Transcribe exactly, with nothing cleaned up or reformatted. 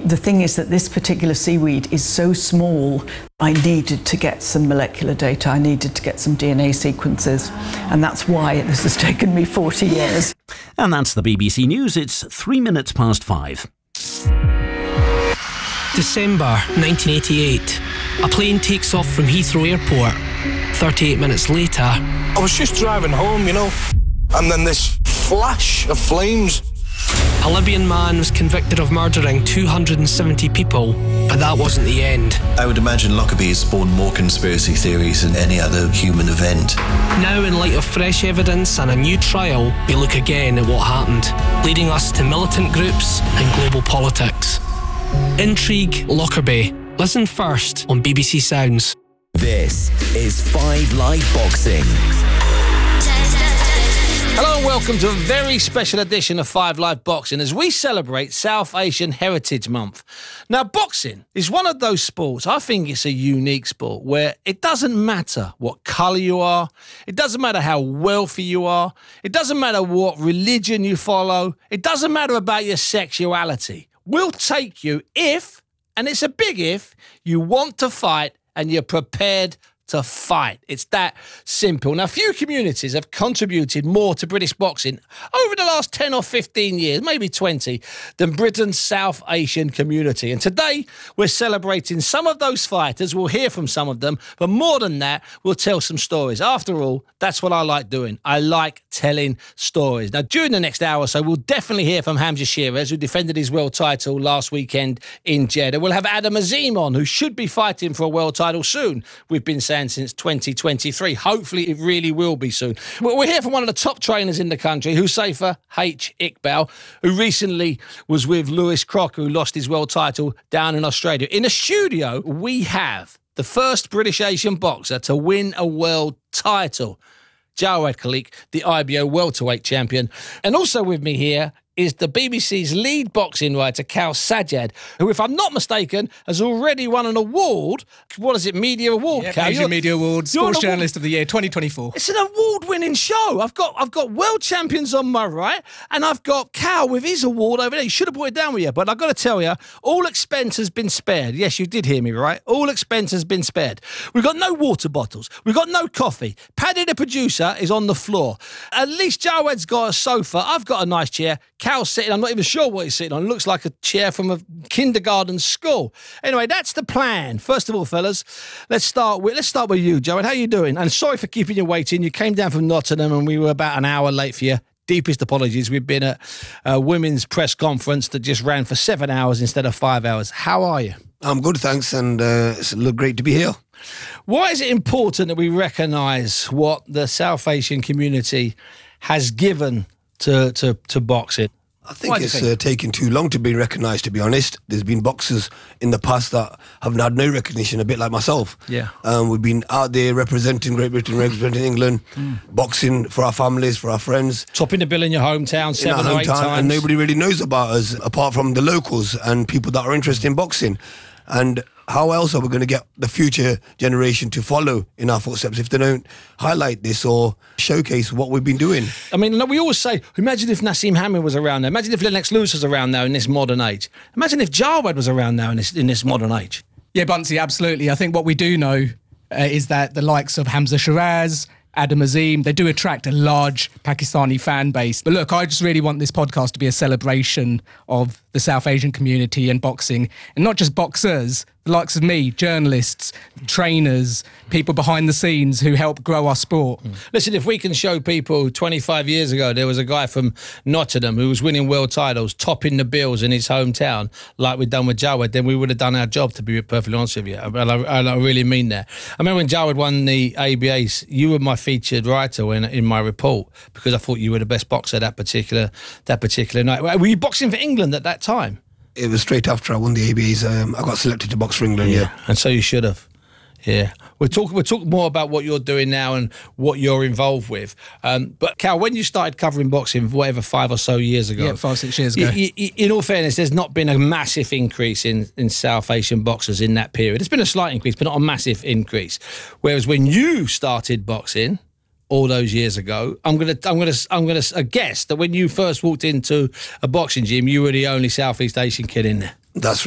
The thing is that this particular seaweed is so small, I needed to get some molecular data, I needed to get some D N A sequences, and that's why this has taken me forty years. And that's the B B C News. It's three minutes past five. December nineteen eighty-eight. A plane takes off from Heathrow Airport. thirty-eight minutes later... I was just driving home, you know, and then this flash of flames. A Libyan man was convicted of murdering two hundred seventy people, but that wasn't the end. I would imagine Lockerbie has spawned more conspiracy theories than any other human event. Now, in light of fresh evidence and a new trial, we look again at what happened, leading us to militant groups and global politics. Intrigue Lockerbie. Listen first on B B C Sounds. This is Five Live Boxing. Hello and welcome to a very special edition of Five Live Boxing as we celebrate South Asian Heritage Month. Now, boxing is one of those sports, I think it's a unique sport, where it doesn't matter what colour you are, it doesn't matter how wealthy you are, it doesn't matter what religion you follow, it doesn't matter about your sexuality. We'll take you if, and it's a big if, you want to fight and you're prepared to fight. It's that simple. Now, few communities have contributed more to British boxing over the last ten or fifteen years, maybe twenty, than Britain's South Asian community. And today, we're celebrating some of those fighters. We'll hear from some of them, but more than that, we'll tell some stories. After all, that's what I like doing. I like telling stories. Now, during the next hour or so, we'll definitely hear from Hamza Sheeraz, who defended his world title last weekend in Jeddah. We'll have Adam Azim on, who should be fighting for a world title soon. We've been saying since twenty twenty-three. Hopefully it really will be soon. We're here from one of the top trainers in the country, Huzaifa H. Iqbal, who recently was with Lewis Crocker, who lost his world title down in Australia. In the studio, we have the first British Asian boxer to win a world title, Jawad Khaliq, the I B O welterweight champion. And also with me here is the B B C's lead boxing writer, Kal Sajjad, who, if I'm not mistaken, has already won an award. What is it, Media Award, Yeah, Kal? Asian You're- Media Award, you're an Sports award- Journalist of the Year, twenty twenty-four. It's an award-winning show. I've got I've got world champions on my right, and I've got Kal with his award over there. He should have brought it down with you, but I've got to tell you, all expense has been spared. Yes, you did hear me right. All expense has been spared. We've got no water bottles. We've got no coffee. Paddy, the producer, is on the floor. At least Jawad's got a sofa. I've got a nice chair. Kal's sitting. I'm not even sure what he's sitting on. It looks like a chair from a kindergarten school. Anyway, that's the plan. First of all, fellas, let's start with let's start with you, Jawad. How you doing? And sorry for keeping you waiting. You came down from Nottingham and we were about an hour late for you. Deepest apologies. We've been at a women's press conference that just ran for seven hours instead of five hours. How are you? I'm good, thanks, and uh, it's great to be here. Why is it important that we recognise what the South Asian community has given to to, to boxing? I think it's uh, taking too long to be recognised, to be honest. There's been boxers in the past that have had no recognition, a bit like myself. Yeah. Um, we've been out there representing Great Britain, representing England, mm. boxing for our families, for our friends. Topping the bill in your hometown seven in our or eight hometown, times. And nobody really knows about us, apart from the locals and people that are interested in boxing. And how else are we going to get the future generation to follow in our footsteps if they don't highlight this or showcase what we've been doing? I mean, we always say, imagine if Nassim Hamid was around now. Imagine if Lennox Lewis was around now in this modern age. Imagine if Jawad was around now in this, in this modern age. Yeah, Bunsey, absolutely. I think what we do know uh, is that the likes of Hamza Sheeraz, Adam Azim, they do attract a large Pakistani fan base. But look, I just really want this podcast to be a celebration of the South Asian community and boxing, and not just boxers, the likes of me, journalists, trainers, people behind the scenes who help grow our sport. Mm. Listen, if we can show people twenty-five years ago, there was a guy from Nottingham who was winning world titles, topping the bills in his hometown, like we've done with Jawad, then we would have done our job, to be perfectly honest with you. And I, and I really mean that. I remember when Jawad won the A B As, you were my featured writer in, in my report because I thought you were the best boxer that particular that particular night. Were you boxing for England at that time? It was straight after I won the A B As. Um, I got selected to box for England, yeah. yeah. And so you should have. Yeah. We'll talk, we'll talk more about what you're doing now and what you're involved with. Um, but, Kal, when you started covering boxing, whatever, five or so years ago. Yeah, five, six years ago. Y- y- in all fairness, there's not been a massive increase in, in South Asian boxers in that period. It's been a slight increase, but not a massive increase. Whereas when you started boxing all those years ago, I'm gonna, I'm gonna, I'm gonna guess that when you first walked into a boxing gym, you were the only Southeast Asian kid in there. That's